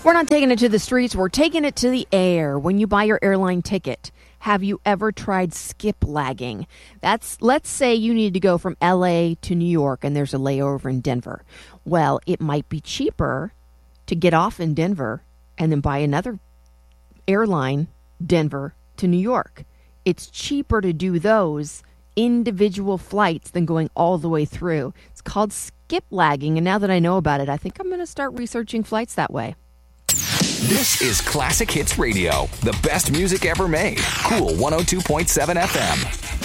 We're not taking it to the streets. We're taking it to the air. When you buy your airline ticket, have you ever tried skip lagging? Let's say you need to go from LA to New York and there's a layover in Denver. Well, it might be cheaper to get off in Denver and then buy another airline, Denver to New York. It's cheaper to do those individual flights than going all the way through. It's called skip lagging, and now that I know about it, I think I'm going to start researching flights that way. This is Classic Hits Radio, the best music ever made. Cool 102.7 FM.